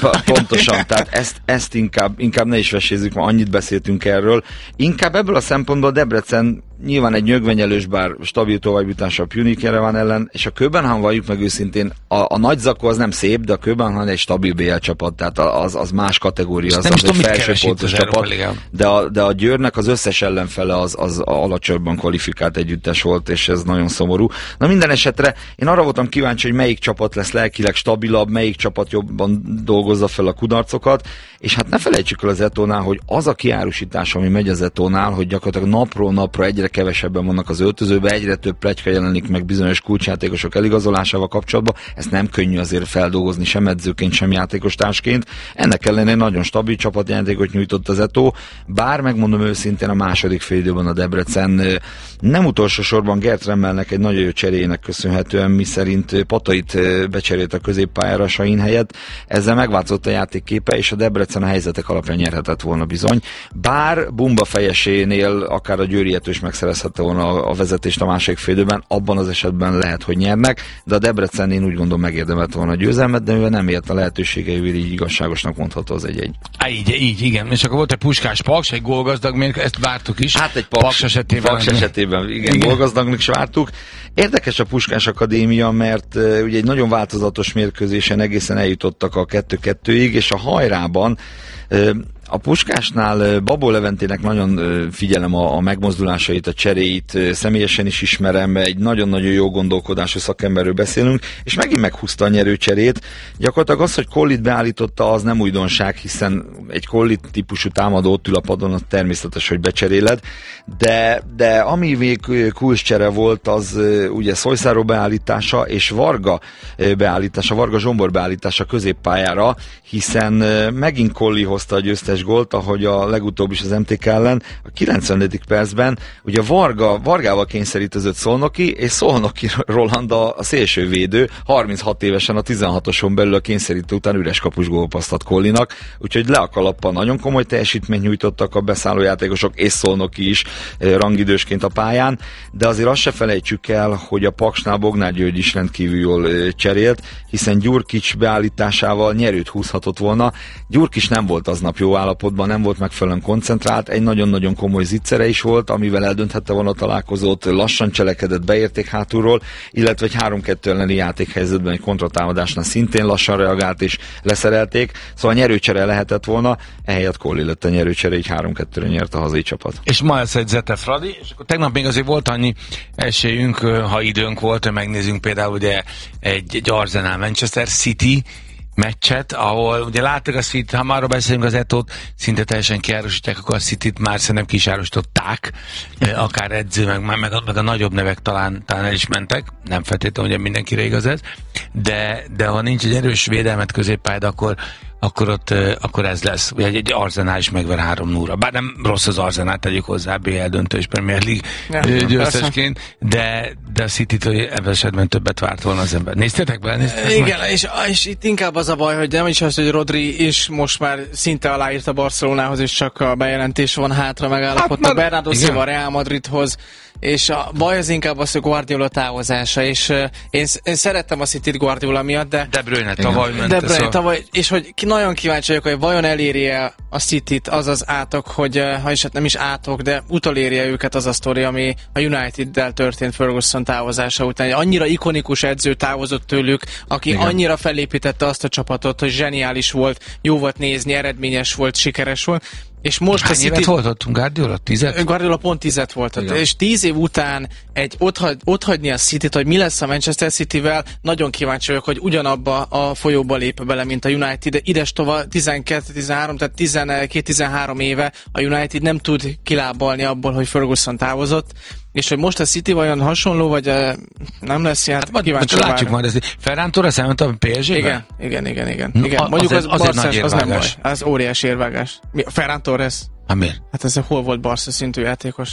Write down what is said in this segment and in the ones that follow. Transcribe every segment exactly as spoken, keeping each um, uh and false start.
Pontosan, tehát ezt, ezt inkább, inkább ne is vesézzük, mert annyit beszéltünk erről. Inkább ebből a szempontból Debrecen nyilván egy nyögvenyelős, bár stabil továbbjutása a Punic Yerevan ellen, és a Köbenhavn, valljuk meg őszintén, a, a nagy zakó az nem szép, de a Köbenhavn egy stabil bé el csapat, tehát az, az más kategória, az, az egy felsőpontos csapat, de a, de a Győrnek az összes ellenfele az, az alacsonyban kvalifikált együttes volt, és ez nagyon szomorú. Na minden esetre én arra voltam kíváncsi, hogy melyik csapat lesz lelkileg stabilabb, melyik csapat jobban dolgozza fel a kudarcokat, és hát ne felejtsük el az Etónál, hogy az a kiárusítás, ami megy az Etónál, hogy gyakorlatilag napról napra egyre kevesebben vannak az öltözőben, egyre több pletyka jelenik meg bizonyos kulcsjátékosok eligazolásával kapcsolatban, ezt nem könnyű azért feldolgozni sem edzőként, sem játékostársként. Ennek ellenére nagyon stabil csapatjátékot nyújtott az Etó, bár megmondom őszintén a második félidőben a Debrecen nem utolsó sorban Gert Remmelnek egy nagyon jó cseréjének köszönhetően, miszerint Patait becserélt a középpályára a Sahin helyett, ezzel megváltozott a játékképe, és a Debrecen a helyzetek alapján nyerhetett volna bizony. Bár Bumba fejesénél akár a győriető is megszerezhette volna a vezetést a második félidőben, abban az esetben lehet, hogy nyernek, de a Debrecen én úgy gondolom megérdemelt volna a győzelmet, de mivel nem ért a lehetőségeivel, így igazságosnak mondható az egy-egy. Á, így, így, igen. És akkor volt egy Puskás Paks, egy gólgazdag, még ezt vártuk is. Hát egy Paks, Paks esetében. Paks esetében, igen, igen. Gólgazdagnak is vártuk. Érdekes a Puskás Akadémia, mert uh, ugye egy nagyon változatos mérkőzésen egészen eljutottak a kettő-kettőig, és a hajrában uh, a Puskásnál Babó Leventének nagyon figyelem a, a megmozdulásait, a cseréit, személyesen is ismerem, egy nagyon-nagyon jó gondolkodású szakemberről beszélünk, és megint meghúzta a nyerőcserét. Gyakorlatilag az, hogy Collit beállította, az nem újdonság, hiszen egy Collit típusú támadó ott ül a padon, az természetes, hogy becseréled, de, de ami még kulcscsere volt, az ugye Szojszáró beállítása és Varga beállítása, Varga Zsombor beállítása középpályára, hiszen megint Colli hozta a győztes gólt, ahogy a legutóbb is az em té ká ellen, a kilencvenedik percben, ugye Varga, Vargával kényszerítezett Szolnoki, és Szolnoki Roland a, a szélsővédő, harminchat évesen a tizenhatoson belül a kényszerítő után üres kapus gólpaszt ad Collinak, úgyhogy le a kalappal nagyon komoly teljesítményt nyújtottak a beszállójátékosok, és Szolnoki is rangidősként a pályán, de azért azt se felejtsük el, hogy a Paksnál Bognár György is rendkívül jól cserélt, hiszen Gyurkics beállításával nyerőt húzhatott volna. Gyurkics nem volt aznap jó állapotban, nem volt megfelelően koncentrált, egy nagyon-nagyon komoly zicsere is volt, amivel eldönthette volna a találkozót, lassan cselekedett, beérték hátulról, illetve egy három-kettő elleni játékhelyzetben egy kontratámadásnál szintén lassan reagált és leszerelték, szóval nyerőcsere lehetett volna, ehelyett Colli lett a nyerőcsere, így három-kettőre nyert a hazai csapat. És ma lesz egy Zete Fradi, és akkor tegnap még azért volt annyi esélyünk, ha időnk volt, hogy megnézzünk például ugye egy, egy Arsenal Manchester City meccset, ahol ugye láttuk a City, ha már beszélünk az Etót, szinte teljesen kiárusítják, akkor a Cityt már szerintem ki is árusították, akár edző, meg, meg, a, meg a nagyobb nevek talán, talán el is mentek, nem feltétlenül ugye mindenkire igaz ez, de, de ha nincs egy erős védelmet középpályád, akkor akkor ott, akkor ez lesz. Ugye egy Arsenal is megver három nulla. Bár nem rossz az Arsenal, tegyük hozzá bé el döntő és Premier League ja, győztesként, de, de a City-től ebben esetben többet várt volna az ember. Néztétek be? Néztétek Igen, és, és itt inkább az a baj, hogy nem is az, hogy Rodri is most már szinte aláírt a Barcelonához, és csak a bejelentés van hátra, megállapodtak hát, Bernardo Silva a Real Madridhoz, és a baj az inkább az, hogy Guardiola távozása, és uh, én, én szerettem a Cityt Guardiola miatt, de De Bruyne tavaly ment. De Bruyne tavaly, és hogy nagyon kíváncsi vagyok, hogy vajon eléri-e a Cityt az az átok, hogy uh, ha is hát nem is átok, de utolérje őket az a sztori, ami a United-del történt Ferguson távozása után. Annyira ikonikus edző távozott tőlük, aki igen. annyira felépítette azt a csapatot, hogy zseniális volt, jó volt nézni, eredményes volt, sikeres volt. És most Hány a City... évet volt ott? Guardiola? Tízet? Guardiola pont tízet volt ott. És tíz év után egy otthagy, otthagyni a Cityt, hogy mi lesz a Manchester Cityvel, nagyon kíváncsi vagyok, hogy ugyanabba a folyóba lép bele, mint a United. Ides tovább tizenkettő tizenhárom, tehát tizenkét tizenhárom éve a United nem tud kilábalni abból, hogy Ferguson távozott. És hogy most a City vajon hasonló, vagy uh, nem lesz ilyen? Hát, kíváncsi hát, látjuk majd ezt. Ferran Torres elment a pé es gé-be? Igen, igen, igen, igen. No, igen. Mondjuk az, az, az, az, az nem baj. Az óriási érvágás. Ferran Torres? Hát miért? Hát ez hol volt Barca szintű játékos?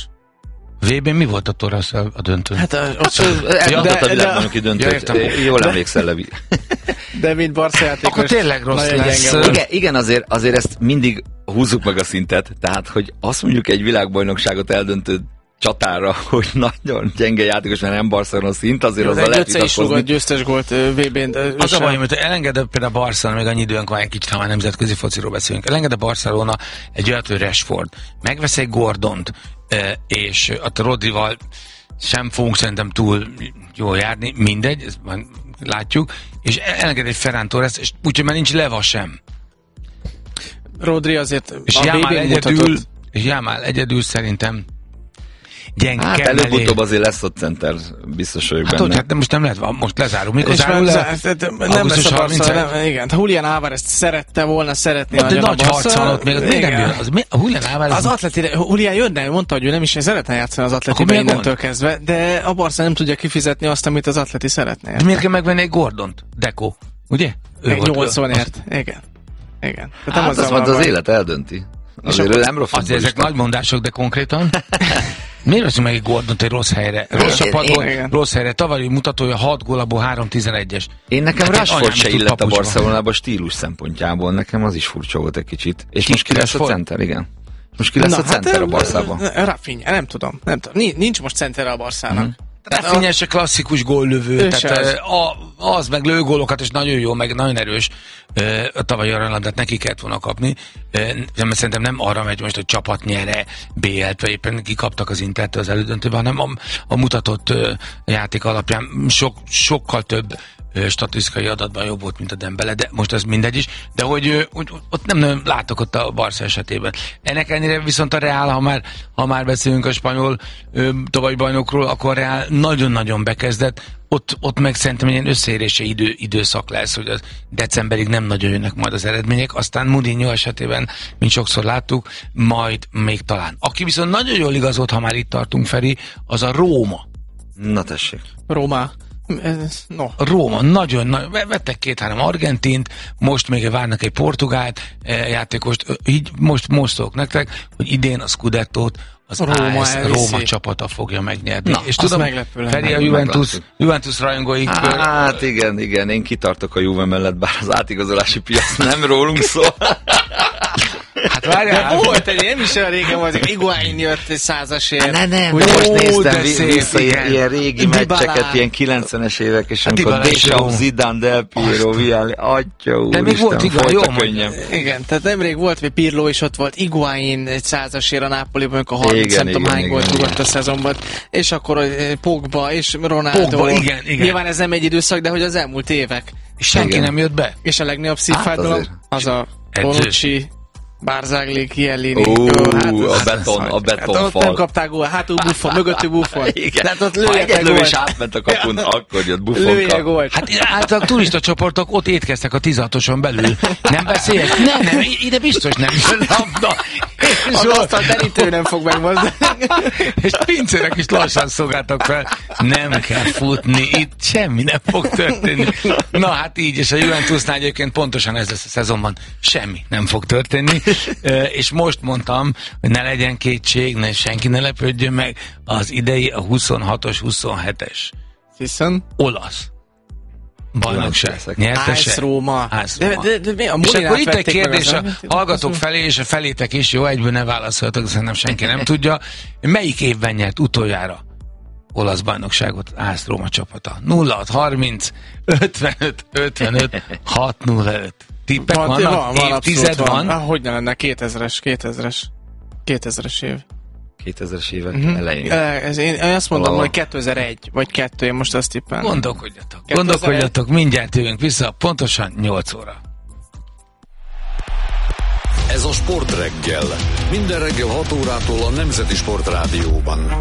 vé bén mi volt a Torres a döntőn? Hát a, ott elmondott a világbajnoki döntőt. Jól emlékszel, Levi. De mint Barca játékos. Akkor tényleg rossz lesz. Igen, igen azért, azért ezt mindig húzzuk meg a szintet. Tehát, hogy azt mondjuk egy világbajnokságot eldöntő csatára, hogy nagyon gyenge játékos, mert nem Barcelona szint, azért az a lehet vitatkozni. Győztes gólt vé bén. Az a baj, hogy elengedett például Barcelona, még annyi időnk van, egy kicsit, ha már nemzetközi fociról beszélünk, elengedett Barcelona egy olyat, hogy Rashford, megvesz egy Gordont, és a Rodrival sem fogunk szerintem túl jól járni, mindegy, ezt már látjuk, és elenged egy Ferran Torres, és úgyhogy már nincs Leva sem. Rodri azért és a Jámál egyedül, és Jámál egyedül szerintem gyenge. Hát előbb-utóbb azért lesz ott center, biztos vagyok hát, benne. Hát most nem lehet, most lezárunk. Mikor zárul le? Nem lesz a Barca, nem, igen. Julián Álvarez szerette volna, szeretni ott nagyon a Barca. Ott egy nagy harc ott még, az még nem jön. Az, a Julián Álvarez... Az Atleti, Julián jönne, mondta, hogy ő nem is szeretne játszani az Atletibe innentől kezdve, de a Barca nem tudja kifizetni azt, amit az Atleti szeretne. De miért kell megvenni egy Gordont? Deco, ugye? nyolcvanért, igen. Igen. Hát az, az, az élet eldönti. Azért nem rossz. Azért ezek nagy mondások, de konkrétan. Miért veszünk meg egy Gordont egy rossz helyre? Rossz csapatból, rossz helyre. Tavalyi mutatója hat gól, abból három tizenegyes. Én nekem hát Rashford se illett a Barcelonába stílus szempontjából. Nekem az is furcsa volt egy kicsit. És ki most ki lesz a center, igen. Most ki lesz Na, a center hát, a Barszában? Rafinha, nem tudom. Nem tudom. Nincs most center a Barszának. Mm. Rafinha se klasszikus góllövő, tehát az. A, az meg lő gólokat, és nagyon jó, meg nagyon erős. A tavalyi aranyladát neki kellett volna kapni. Mert szerintem nem arra megy most, hogy csapat nyere bé el-t, vagy éppen kikaptak az Intertől az elődöntőben, hanem a, a mutatott játék alapján sok, sokkal több statisztikai adatban jobb volt, mint a Dembele, de most ez mindegy is, de hogy, hogy ott nem nagyon látok ott a Barca esetében. Ennek ellenére viszont a Real, ha már, ha már beszélünk a spanyol tavalyi bajnokról, akkor a Real nagyon-nagyon bekezdett, ott, ott meg szerintem egy ilyen összeérési idő, időszak lesz, hogy az decemberig nem nagyon jönnek majd az eredmények, aztán Mourinho esetében, mint sokszor láttuk, majd még talán. Aki viszont nagyon jól igazolt, ha már itt tartunk, Feri, az a Róma. Na tessék. Róma. No. Róma, nagyon, nagyon, vettek két-három argentint, most még várnak egy portugált játékost, így most, most szólok nektek, hogy idén a Scudettót az Róma, á es Róma csapata fogja megnyerni. Na, és tudom, Feri a Juventus, Juventus rajongóik... Hát igen, igen, én kitartok a Juve mellett, bár az átigazolási piac nem rólunk szól. Hát várjál, volt egy, nem is olyan régen volt, hogy Higuaín jött egy százasért. Ne, nem, de most néztem vissza ilyen régi meccseket, ilyen kilencvenes évek, és amikor Deschamps, Zidane, Del Piero, Vialli, atya úr, de még volt Higuaín, jó könnyem. Igen, tehát nemrég volt, hogy Pirlo is ott volt, Higuaín egy százasért a Nápoliban, amikor harminc nem tudom hány gólt rúgott a szezonban, és akkor Pogba és Ronaldo. Pogba, igen, igen. Nyilván ez nem egy időszak, de hogy az elmúlt évek. És senki nem jött be. És a legnagyobb szívfájdalom az a Bonucci, Barzagli, Chiellini. Ó, hát a beton, a betonfal. Hát ott nem kapták gól, hátul Buffon, mögöttű Buffon. Tehát ott lőjek egy gólt. És átment a kapun, akkor jött Buffon kap. Gólt. Hát általában turista csoportok ott étkeztek a tizatoson belül. Nem beszélsz? Nem, nem, ide biztos nem jön labda. Az asztal terítő nem fog megmozdulni. És pincének is lassan szolgáltak fel. Nem kell futni, itt semmi nem fog történni. Na hát így, és a Juventusnál egyébként pontosan ez lesz a szezonban. Semmi nem fog történni. És most mondtam, hogy ne legyen kétség, ne, senki ne lepődjön meg, az idei a huszonhatos huszonhetes. Hiszen? Olasz bajnokság nyertese. Ász Róma. Ász Róma. De, de, de, a és akkor itt egy kérdés a hallgatók felé, és a felétek is, jó, egyből ne válaszoljatok, szerintem senki nem tudja. Melyik évben nyert utoljára olasz bajnokságot Ász Róma csapata? nulla hat harminc ötvenöt ötvenöt hat nulla öt. Tippek van, vannak? Van, van, évtized van? van. Hogy ne lenne? kétezres, kétezres. kétezres év. kétezres évek uh-huh. elején. Ez, én, én azt mondom, hogy kétezer-egy, vagy kettő, én most azt tippelem. Gondolkodjatok, gondolkodjatok, mindjárt jövünk vissza, pontosan nyolc óra. Ez a Sportreggel. Minden reggel hat órától a Nemzeti Sportrádióban.